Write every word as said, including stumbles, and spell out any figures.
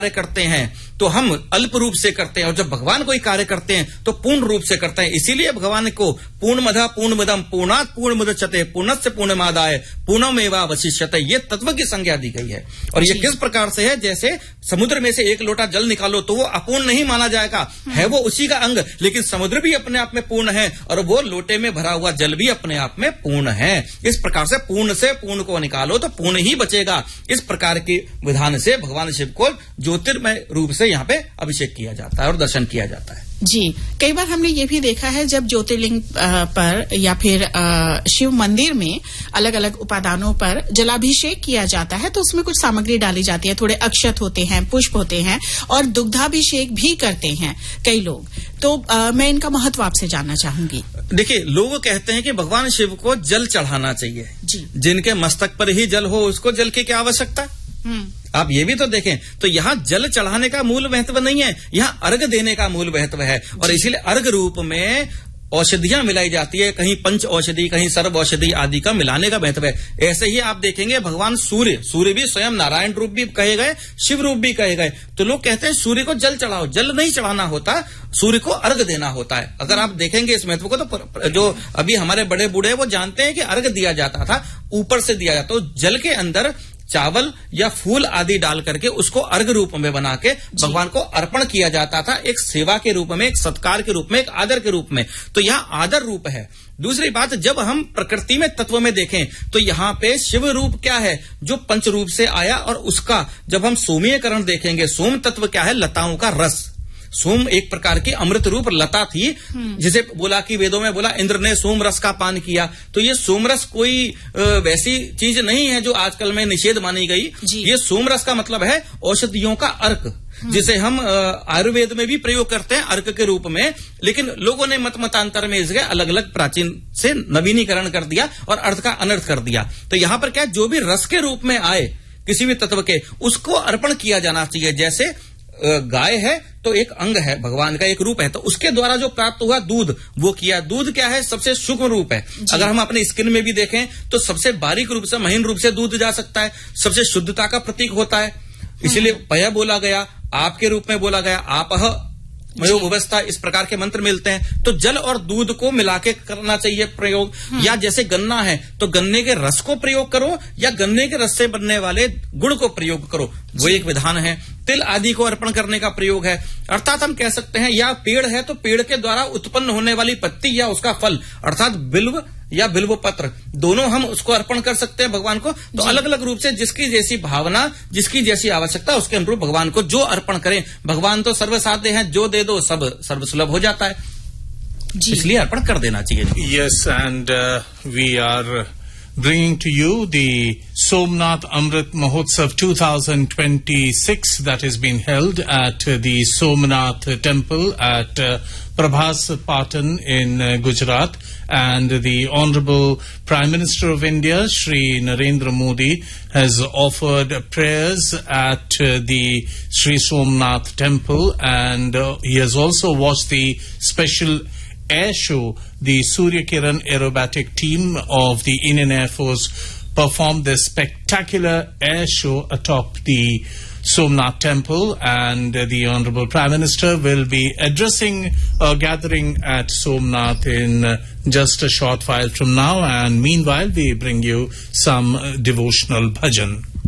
करते हैं तो हम अल्प रूप से करते हैं, और जब भगवान कोई कार्य करते हैं तो पूर्ण रूप से करते हैं। इसीलिए भगवान को पूर्णमदः पूर्णमिदं पूर्णात् पूर्णमुदच्यते पूर्णस्य पूर्णमादाय पूर्णमेवावशिष्यते ये तत्व की संज्ञा दी गई है। और ये किस प्रकार से है, जैसे समुद्र में से एक लोटा जल निकालो तो वो अपूर्ण नहीं माना जाएगा, है वो उसी का अंग, लेकिन समुद्र भी अपने आप में पूर्ण है और वो लोटे में भरा हुआ जल भी अपने आप में पूर्ण है। इस प्रकार से पूर्ण से पूर्ण को निकालो तो पूर्ण ही बचेगा। इस प्रकार के विधान से भगवान शिव को ज्योतिर्मय रूप से यहाँ पे अभिषेक किया जाता है और दर्शन किया जाता है। जी, कई बार हमने ये भी देखा है जब ज्योतिर्लिंग पर या फिर शिव मंदिर में अलग अलग उपादानों पर जलाभिषेक किया जाता है तो उसमें कुछ सामग्री डाली जाती है, थोड़े अक्षत होते हैं, पुष्प होते हैं और दुग्धाभिषेक भी करते हैं कई लोग। तो आ, मैं इनका महत्व आपसे जानना चाहूंगी। देखिए, लोग कहते हैं कि भगवान शिव को जल चढ़ाना चाहिए जी। जिनके मस्तक पर ही जल हो उसको जल की क्या आवश्यकता। आप ये भी तो देखें, तो यहाँ जल चढ़ाने का मूल महत्व नहीं है, यहाँ अर्घ देने का मूल महत्व है। और इसीलिए अर्घ रूप में औषधियां मिलाई जाती है, कहीं पंच औषधि कहीं सर्व औषधि आदि का मिलाने का महत्व है। ऐसे ही आप देखेंगे भगवान सूर्य सूर्य भी स्वयं नारायण रूप भी कहे गए, शिव रूप भी कहे गए। तो लोग कहते हैं सूर्य को जल चढ़ाओ, जल नहीं चढ़ाना होता, सूर्य को अर्घ देना होता है। अगर आप देखेंगे इस महत्व को तो जो अभी हमारे बड़े बूढ़े वो जानते हैं कि अर्घ दिया जाता था, ऊपर से दिया जाता, तो जल के अंदर चावल या फूल आदि डाल करके उसको अर्घ रूप में बना के भगवान को अर्पण किया जाता था, एक सेवा के रूप में, एक सत्कार के रूप में, एक आदर के रूप में। तो यहाँ आदर रूप है। दूसरी बात, जब हम प्रकृति में तत्व में देखें तो यहाँ पे शिव रूप क्या है, जो पंच रूप से आया, और उसका जब हम सोमीयकरण देखेंगे, सोम तत्व क्या है, लताओं का रस। सोम एक प्रकार की अमृत रूप लता थी, जिसे बोला कि वेदों में बोला इंद्र ने सोम रस का पान किया। तो ये सोम रस कोई वैसी चीज नहीं है जो आजकल में निषेध मानी गई। ये सोम रस का मतलब है औषधियों का अर्क, जिसे हम आयुर्वेद में भी प्रयोग करते हैं अर्क के रूप में। लेकिन लोगों ने मत मतांतर में इसके अलग अलग प्राचीन से नवीनीकरण कर दिया और अर्थ का अनर्थ कर दिया। तो यहाँ पर क्या, जो भी रस के रूप में आए किसी भी तत्व के, उसको अर्पण किया जाना चाहिए। जैसे गाय है तो एक अंग है, भगवान का एक रूप है, तो उसके द्वारा जो प्राप्त हुआ दूध वो किया। दूध क्या है, सबसे सूक्ष्म रूप है। अगर हम अपने स्किन में भी देखें तो सबसे बारीक रूप से, महीन रूप से दूध जा सकता है, सबसे शुद्धता का प्रतीक होता है। इसीलिए पय बोला गया, आपके रूप में बोला गया, आपह मयो व्यवस्था, इस प्रकार के मंत्र मिलते हैं। तो जल और दूध को मिला के करना चाहिए प्रयोग। या जैसे गन्ना है तो गन्ने के रस को प्रयोग करो या गन्ने के रस से बनने वाले गुड़ को प्रयोग करो, वो एक विधान है। तिल आदि को अर्पण करने का प्रयोग है। अर्थात हम कह सकते हैं, या पेड़ है तो पेड़ के द्वारा उत्पन्न होने वाली पत्ती या उसका फल, अर्थात बिल्व या बिल्व पत्र, दोनों हम उसको अर्पण कर सकते हैं भगवान को। तो अलग अलग रूप से जिसकी जैसी भावना, जिसकी जैसी आवश्यकता, उसके अनुरूप भगवान को जो अर्पण करें। भगवान तो सर्वसाध्य हैं, जो दे दो सब सर्वसुलभ हो जाता है, इसलिए अर्पण कर देना चाहिए। Yes, and we are bringing to you the Somnath Amrit Mahotsav twenty twenty-six that has been held at uh, the Somnath Temple at uh, Prabhas Patan in uh, Gujarat, and the Honorable Prime Minister of India Shri Narendra Modi has offered prayers at uh, the Shri Somnath Temple, and uh, he has also watched the special air show. The Surya Kiran aerobatic team of the Indian Air Force performed this spectacular air show atop the Somnath Temple, and uh, the Honorable Prime Minister will be addressing a gathering at Somnath in uh, just a short while from now, and meanwhile we bring you some uh, devotional bhajan.